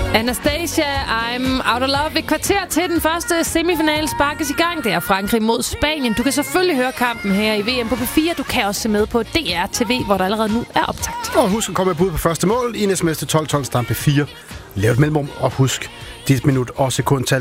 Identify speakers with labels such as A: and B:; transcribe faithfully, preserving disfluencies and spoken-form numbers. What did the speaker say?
A: Anastasia, I'm out of love. Et kvarter til den første semifinale sparkes i gang. Det er Frankrig mod Spanien. Du kan selvfølgelig høre kampen her i V M på P fire. Du kan også se med på D R T V, hvor der allerede nu er optakt.
B: Og husk at komme med bud på første mål i en sms til tolv tolv stampe fire. Lav et mellemrum og husk dit minut og sekundtal.